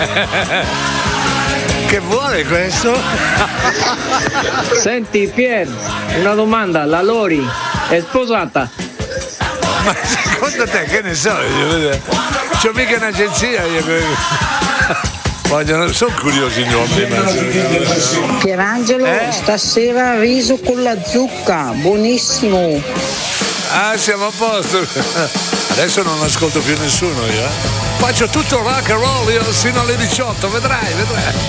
Che vuole questo? Senti Pier, una domanda, la Lori è sposata? Ma secondo te che ne so? C'ho mica un'agenzia io. Sono curiosi gli uomini. Pierangelo, stasera riso con la zucca, buonissimo. Ah, siamo a posto. Adesso non ascolto più nessuno io. Faccio tutto rock and roll io sino alle 18, vedrai.